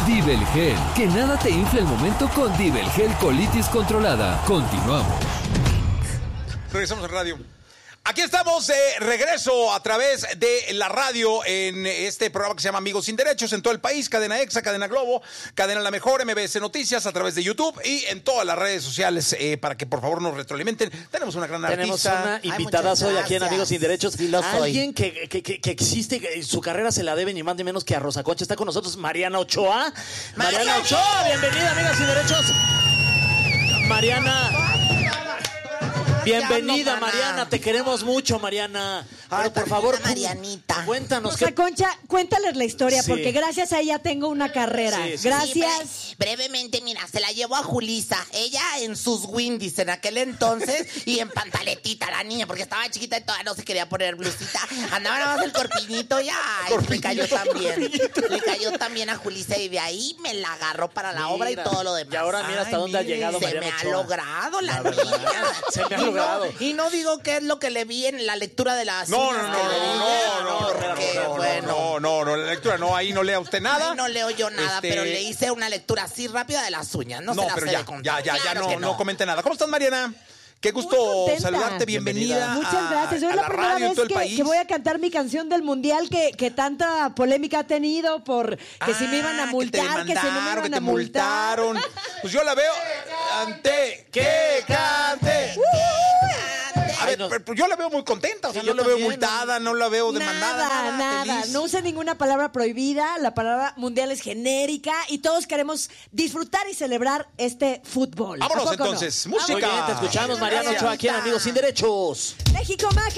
Divelgel, que nada te infle el momento con Divelgel Colitis Controlada. Continuamos. Regresamos a radio. Aquí estamos de regreso a través de la radio en este programa que se llama Amigos Sin Derechos en todo el país, Cadena Exa, Cadena Globo, Cadena La Mejor, MBS Noticias, a través de YouTube y en todas las redes sociales para que por favor nos retroalimenten. Tenemos una gran Tenemos artista. una invitada hoy aquí en Amigos Sin Derechos. Sí, lo soy. Alguien que existe, su carrera se la debe ni más ni menos que a Rosa Concha. Está con nosotros Mariana Ochoa. Mariana Ochoa, bienvenida, Amigos Sin Derechos. Bienvenida, Mariana, te queremos mucho, Mariana. Pero por favor, Marianita. Cuéntanos. Rosa Concha, cuéntales la historia, porque gracias a ella tengo una carrera. Gracias. Sí, brevemente, mira, se la llevó a Julisa. Ella en sus Windys en aquel entonces y en pantaletita, la niña, porque estaba chiquita y todavía no se quería poner blusita. Andaba nada más el corpiñito y le cayó también. Le cayó también a Julisa y de ahí me la agarró para la obra y todo lo demás. Y ahora mira hasta dónde ha llegado Mariana Se me Ochoa. ha logrado la niña. Se me ha logrado. Y no digo qué es lo que le vi en la lectura de las No, la lectura no, ahí no lea usted nada. Ay, no leo yo nada, pero le hice una lectura así rápida de las uñas. No se las pero sé ya, de contar. no comente nada. ¿Cómo estás, Mariana? Qué gusto contenta. saludarte, bienvenida. Muchas gracias. Es la primera vez que voy a cantar mi canción del Mundial que tanta polémica ha tenido por que si me iban a multar, que si no me iban a multar. Pues yo la veo que cante. A ver, pero yo la veo muy contenta, o sea, no la veo multada, no la veo demandada. Nada. Feliz. No use ninguna palabra prohibida, la palabra mundial es genérica y todos queremos disfrutar y celebrar este fútbol. Vámonos ¿A poco entonces, no? música. Muy bien, te escuchamos, Mariana Ochoa, aquí en Amigos Sin Derechos. México Mágico.